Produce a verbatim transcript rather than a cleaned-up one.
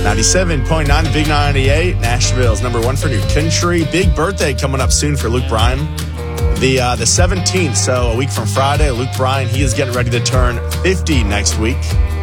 ninety-seven point nine, Big ninety-eight, Nashville's number one for new country. Big birthday coming up soon for Luke Bryan. The uh, the seventeenth, so a week from Friday, Luke Bryan, he is getting ready to turn fifty next week.